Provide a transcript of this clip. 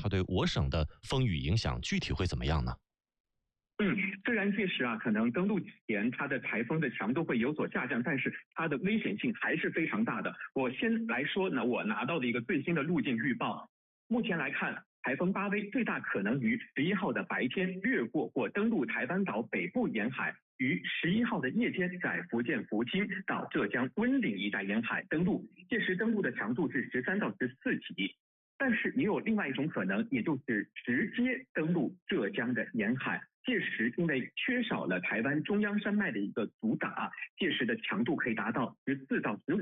它对我省的风雨影响具体会怎么样呢？ 虽然届时可能登陆前它的台风的强度会有所下降，但是它的危险性还是非常大的。我先来说呢，我拿到的一个最新的路径预报，目前来看，台风巴威最大可能于11号的白天越过或登陆台湾岛北部沿海，于11号的夜间在福建福清到浙江温岭一带沿海登陆，届时登陆的强度是13到14级。但是也有另外一种可能，也就是直接登陆浙江的沿海。届时因为缺少了台湾中央山脉的一个阻挡，届时的强度可以达到14到15